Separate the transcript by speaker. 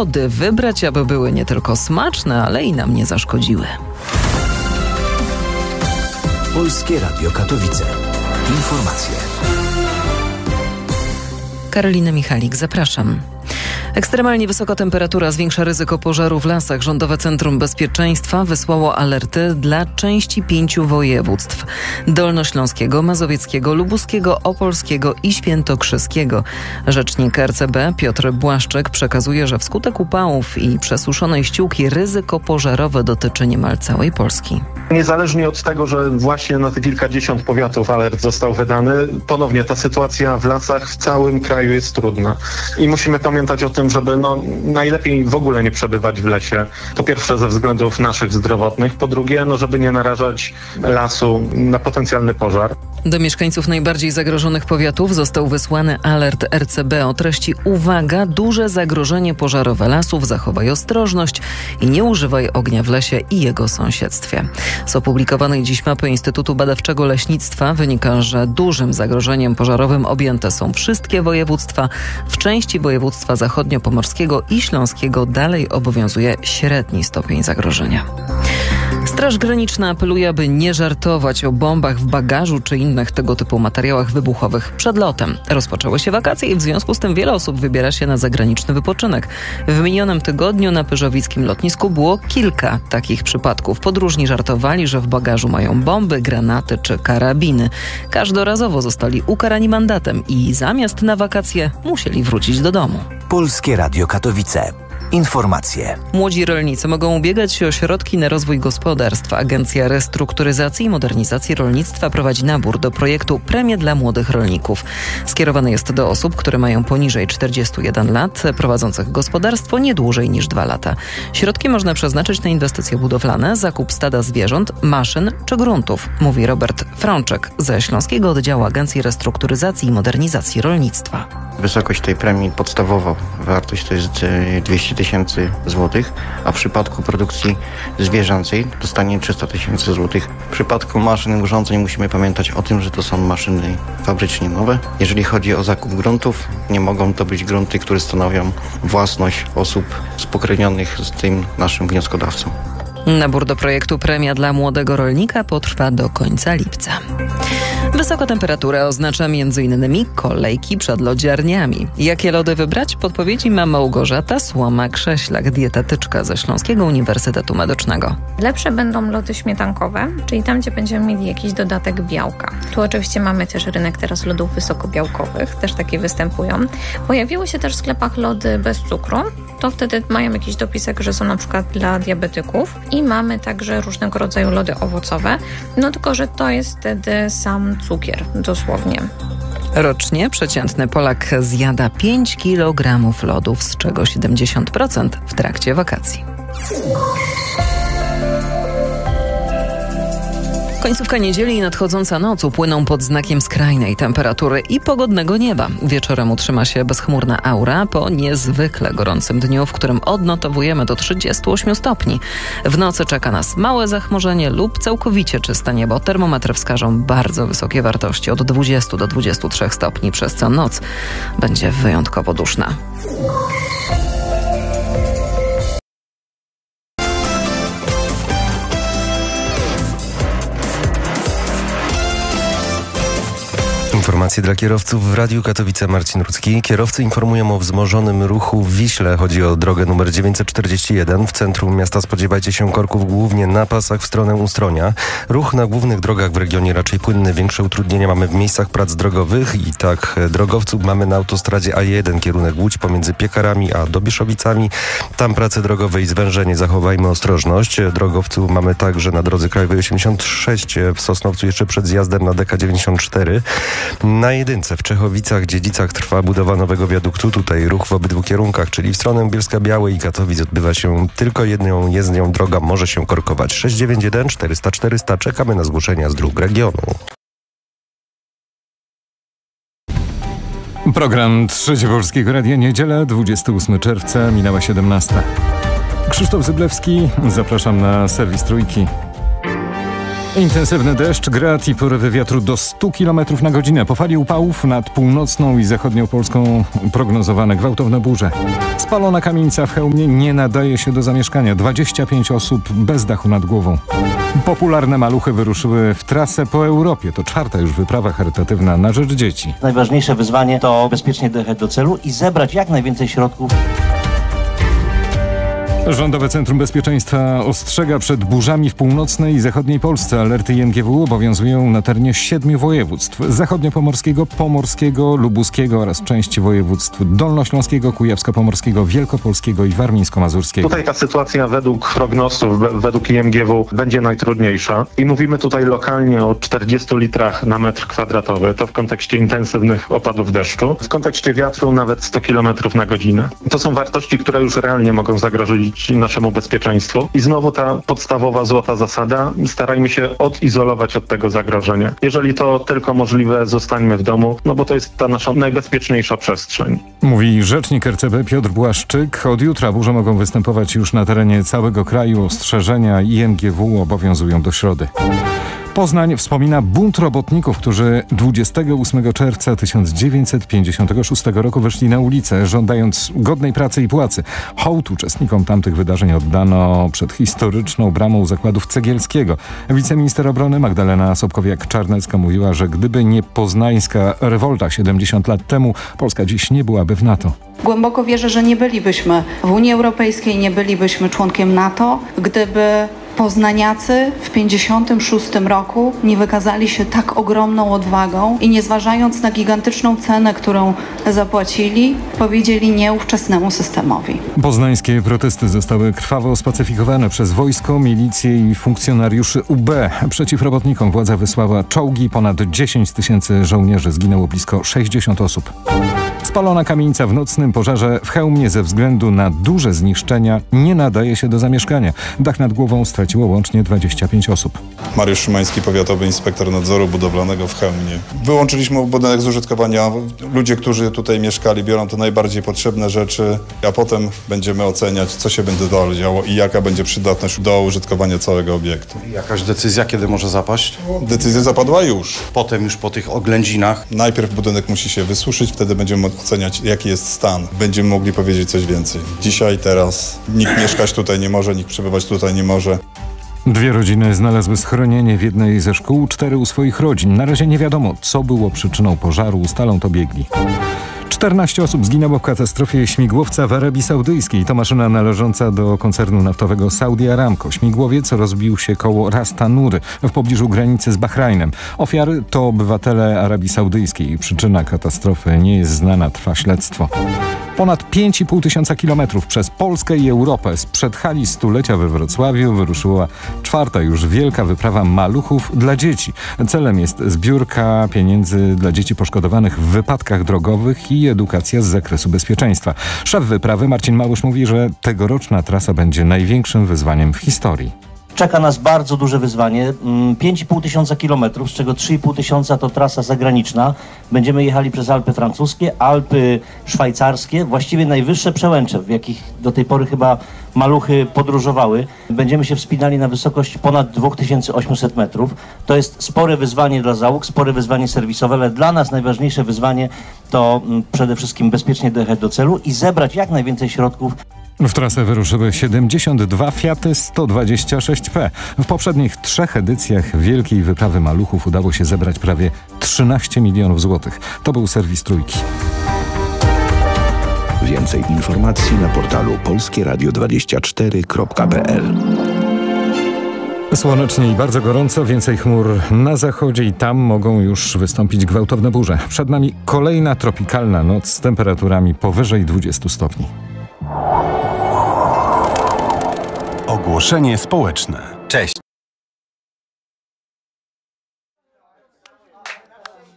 Speaker 1: lody wybrać, aby były nie tylko smaczne, ale i nam nie zaszkodziły.
Speaker 2: Polskie Radio Katowice. Informacje.
Speaker 1: Karolina Michalik, zapraszam. Ekstremalnie wysoka temperatura zwiększa ryzyko pożaru w lasach. Rządowe Centrum Bezpieczeństwa wysłało alerty dla części 5 województw: dolnośląskiego, mazowieckiego, lubuskiego, opolskiego i świętokrzyskiego. Rzecznik RCB Piotr Błaszczyk przekazuje, że wskutek upałów i przesuszonej ściółki ryzyko pożarowe dotyczy niemal całej Polski.
Speaker 3: Niezależnie od tego, że właśnie na te kilkadziesiąt powiatów alert został wydany, ponownie ta sytuacja w lasach w całym kraju jest trudna. I musimy pamiętać o tym, żeby najlepiej w ogóle nie przebywać w lesie. Po pierwsze ze względów naszych zdrowotnych, po drugie, żeby nie narażać lasu na potencjalny pożar.
Speaker 1: Do mieszkańców najbardziej zagrożonych powiatów został wysłany alert RCB o treści: uwaga, duże zagrożenie pożarowe lasów, zachowaj ostrożność i nie używaj ognia w lesie i jego sąsiedztwie. Z opublikowanej dziś mapy Instytutu Badawczego Leśnictwa wynika, że dużym zagrożeniem pożarowym objęte są wszystkie województwa. W części województwa zachodniopomorskiego i śląskiego dalej obowiązuje średni stopień zagrożenia. Straż Graniczna apeluje, aby nie żartować o bombach w bagażu czy innych tego typu materiałach wybuchowych przed lotem. Rozpoczęły się wakacje i w związku z tym wiele osób wybiera się na zagraniczny wypoczynek. W minionym tygodniu na pyrzowickim lotnisku było kilka takich przypadków. Podróżni żartowali, że w bagażu mają bomby, granaty czy karabiny. Każdorazowo zostali ukarani mandatem i zamiast na wakacje musieli wrócić do domu.
Speaker 2: Polskie Radio Katowice. Informacje.
Speaker 1: Młodzi rolnicy mogą ubiegać się o środki na rozwój gospodarstw. Agencja Restrukturyzacji i Modernizacji Rolnictwa prowadzi nabór do projektu Premie dla Młodych Rolników. Skierowany jest do osób, które mają poniżej 41 lat, prowadzących gospodarstwo nie dłużej niż 2 lata. Środki można przeznaczyć na inwestycje budowlane, zakup stada zwierząt, maszyn czy gruntów, mówi Robert Frączek ze Śląskiego Oddziału Agencji Restrukturyzacji i Modernizacji Rolnictwa.
Speaker 4: Wysokość tej premii podstawowa, wartość to jest 200 tysięcy złotych, a w przypadku produkcji zwierzęcej dostanie 300 tysięcy złotych. W przypadku maszyn i urządzeń musimy pamiętać o tym, że to są maszyny fabrycznie nowe. Jeżeli chodzi o zakup gruntów, nie mogą to być grunty, które stanowią własność osób spokrewnionych z tym naszym wnioskodawcą.
Speaker 1: Nabór do projektu Premia dla Młodego Rolnika potrwa do końca lipca. Wysoka temperatura oznacza m.in. kolejki przed lodziarniami. Jakie lody wybrać? Podpowiedzi ma Małgorzata Słoma-Krześlak, dietetyczka ze Śląskiego Uniwersytetu Medycznego.
Speaker 5: Lepsze będą lody śmietankowe, czyli tam, gdzie będziemy mieli jakiś dodatek białka. Tu oczywiście mamy też rynek teraz lodów wysokobiałkowych, też takie występują. Pojawiły się też w sklepach lody bez cukru, to wtedy mają jakiś dopisek, że są na przykład dla diabetyków. I mamy także różnego rodzaju lody owocowe, tylko że to jest wtedy sam cukier, dosłownie.
Speaker 1: Rocznie przeciętny Polak zjada 5 kg lodów, z czego 70% w trakcie wakacji. Końcówka niedzieli i nadchodząca noc upłyną pod znakiem skrajnej temperatury i pogodnego nieba. Wieczorem utrzyma się bezchmurna aura po niezwykle gorącym dniu, w którym odnotowujemy do 38 stopni. W nocy czeka nas małe zachmurzenie lub całkowicie czyste niebo. Termometry wskażą bardzo wysokie wartości od 20 do 23 stopni, przez co noc będzie wyjątkowo duszna.
Speaker 6: Informacje dla kierowców w Radiu Katowice. Marcin Rudzki. Kierowcy informują o wzmożonym ruchu w Wiśle. Chodzi o drogę numer 941. W centrum miasta spodziewajcie się korków głównie na pasach w stronę Ustronia. Ruch na głównych drogach w regionie raczej płynny. Większe utrudnienia mamy w miejscach prac drogowych i tak drogowców mamy na autostradzie A1 kierunek Łódź pomiędzy Piekarami a Dobieszowicami. Tam prace drogowe i zwężenie. Zachowajmy ostrożność. Drogowców mamy także na drodze krajowej 86 w Sosnowcu jeszcze przed zjazdem na DK94. Na jedynce w Czechowicach, Dziedzicach trwa budowa nowego wiaduktu. Tutaj ruch w obydwu kierunkach, czyli w stronę Bielska-Białej i Katowic odbywa się tylko jedną jezdnią. Droga może się korkować. 691 400 400. Czekamy na zgłoszenia z dróg regionu.
Speaker 7: Program Trzecie Polskiego Radia, niedziela, 28 czerwca, minęła 17. Krzysztof Zyblewski, zapraszam na serwis Trójki. Intensywny deszcz, grad i porywy wiatru do 100 km na godzinę. Po fali upałów nad północną i zachodnią Polską prognozowane gwałtowne burze. Spalona kamienica w Chełmie nie nadaje się do zamieszkania. 25 osób bez dachu nad głową. Popularne maluchy wyruszyły w trasę po Europie. To 4. już wyprawa charytatywna na rzecz dzieci.
Speaker 8: Najważniejsze wyzwanie to bezpiecznie dojechać do celu i zebrać jak najwięcej środków.
Speaker 7: Rządowe Centrum Bezpieczeństwa ostrzega przed burzami w północnej i zachodniej Polsce. Alerty IMGW obowiązują na terenie 7 województw: zachodniopomorskiego, pomorskiego, lubuskiego oraz części województw dolnośląskiego, kujawsko-pomorskiego, wielkopolskiego i warmińsko-mazurskiego.
Speaker 3: Tutaj ta sytuacja według prognozów, według IMGW będzie najtrudniejsza i mówimy tutaj lokalnie o 40 litrach na metr kwadratowy. To w kontekście intensywnych opadów deszczu. W kontekście wiatru nawet 100 km na godzinę. To są wartości, które już realnie mogą zagrozić naszemu bezpieczeństwu. I znowu ta podstawowa złota zasada: starajmy się odizolować od tego zagrożenia. Jeżeli to tylko możliwe, zostańmy w domu, no bo to jest ta nasza najbezpieczniejsza przestrzeń.
Speaker 7: Mówi rzecznik RCB Piotr Błaszczyk. Od jutra burze mogą występować już na terenie całego kraju. Ostrzeżenia IMGW obowiązują do środy. Poznań wspomina bunt robotników, którzy 28 czerwca 1956 roku wyszli na ulicę, żądając godnej pracy i płacy. Hołd uczestnikom tamtych wydarzeń oddano przed historyczną bramą zakładów Cegielskiego. Wiceminister obrony Magdalena Sobkowiak-Czarnecka mówiła, że gdyby nie poznańska rewolta 70 lat temu, Polska dziś nie byłaby w NATO.
Speaker 9: Głęboko wierzę, że nie bylibyśmy w Unii Europejskiej, nie bylibyśmy członkiem NATO, gdyby poznaniacy w 1956 roku nie wykazali się tak ogromną odwagą i nie zważając na gigantyczną cenę, którą zapłacili, powiedzieli nie ówczesnemu systemowi.
Speaker 7: Poznańskie protesty zostały krwawo spacyfikowane przez wojsko, milicję i funkcjonariuszy UB. Przeciw robotnikom władza wysłała czołgi, ponad 10 000 żołnierzy, zginęło blisko 60 osób. Spalona kamienica w nocnym pożarze w Chełmie ze względu na duże zniszczenia nie nadaje się do zamieszkania. Dach nad głową straciło łącznie 25 osób.
Speaker 10: Mariusz Szymański, powiatowy inspektor nadzoru budowlanego w Chełmie. Wyłączyliśmy budynek z użytkowania. Ludzie, którzy tutaj mieszkali, biorą te najbardziej potrzebne rzeczy, a potem będziemy oceniać, co się będzie dalej działo i jaka będzie przydatność do użytkowania całego obiektu.
Speaker 11: Jakaś decyzja, kiedy może zapaść?
Speaker 10: Decyzja zapadła już.
Speaker 11: Potem już po tych oględzinach.
Speaker 10: Najpierw budynek musi się wysuszyć, wtedy będziemy oceniać, jaki jest stan. Będziemy mogli powiedzieć coś więcej. Dzisiaj, teraz nikt mieszkać tutaj nie może, nikt przebywać tutaj nie może.
Speaker 7: 2 rodziny znalazły schronienie w jednej ze szkół, 4 u swoich rodzin. Na razie nie wiadomo, co było przyczyną pożaru, ustalą to biegli. 14 osób zginęło w katastrofie śmigłowca w Arabii Saudyjskiej. To maszyna należąca do koncernu naftowego Saudi Aramco. Śmigłowiec rozbił się koło Ras Tanury w pobliżu granicy z Bahrajnem. Ofiary to obywatele Arabii Saudyjskiej. Przyczyna katastrofy nie jest znana, trwa śledztwo. Ponad 5,5 tysiąca kilometrów przez Polskę i Europę sprzed hali stulecia we Wrocławiu wyruszyła 4. już wielka wyprawa maluchów dla dzieci. Celem jest zbiórka pieniędzy dla dzieci poszkodowanych w wypadkach drogowych i edukacja z zakresu bezpieczeństwa. Szef wyprawy Marcin Małysz mówi, że tegoroczna trasa będzie największym wyzwaniem w historii.
Speaker 8: Czeka nas bardzo duże wyzwanie. 5,5 tysiąca kilometrów, z czego 3,5 tysiąca to trasa zagraniczna. Będziemy jechali przez Alpy francuskie, Alpy szwajcarskie, właściwie najwyższe przełęcze, w jakich do tej pory chyba maluchy podróżowały. Będziemy się wspinali na wysokość ponad 2800 metrów. To jest spore wyzwanie dla załóg, spore wyzwanie serwisowe, ale dla nas najważniejsze wyzwanie to przede wszystkim bezpiecznie dojechać do celu i zebrać jak najwięcej środków.
Speaker 7: W trasę wyruszyły 72 Fiaty 126P. W poprzednich 3 edycjach wielkiej wyprawy maluchów udało się zebrać prawie 13 milionów złotych. To był serwis Trójki.
Speaker 2: Więcej informacji na portalu polskieradio24.pl.
Speaker 7: Słonecznie i bardzo gorąco, więcej chmur na zachodzie i tam mogą już wystąpić gwałtowne burze. Przed nami kolejna tropikalna noc z temperaturami powyżej 20 stopni.
Speaker 12: Ogłoszenie społeczne.
Speaker 13: Cześć,